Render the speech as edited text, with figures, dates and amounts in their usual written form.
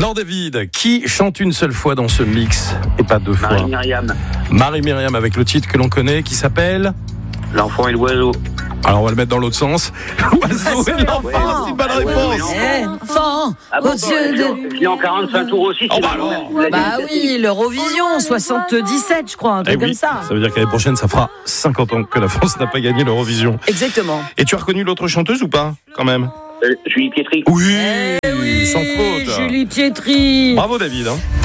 Alors David, qui chante une seule fois dans ce mix et pas deux fois? Marie-Myriam. Marie-Myriam avec le titre que l'on connaît qui s'appelle L'enfant et l'oiseau. Alors on va le mettre dans l'autre sens. L'oiseau et l'enfant, ouais. c'est une bonne réponse. Enfant, aux yeux de... Je l'ai en 45 tours aussi. Oh, bah alors. Bah oui, l'Eurovision, 77, je crois, un Eh truc oui, comme ça. ça veut dire qu'année prochaine, ça fera 50 ans que la France n'a pas gagné l'Eurovision. Exactement. Et tu as reconnu l'autre chanteuse ou pas, quand même? Julie Pietri. Oui, Oui, sans faute. Julie Pietri. Bravo David.